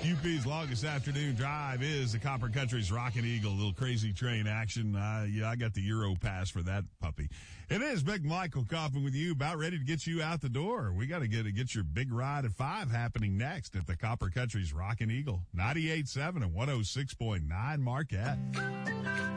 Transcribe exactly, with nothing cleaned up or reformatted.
U P's longest afternoon drive is the Copper Country's Rockin' Eagle, little crazy train action. Uh, yeah, I got the Euro pass for that puppy. It is Big Michael Coffin with you, about ready to get you out the door. We got to get get your big ride at five happening next at the Copper Country's Rockin' Eagle, ninety-eight point seven and one oh six point nine Marquette.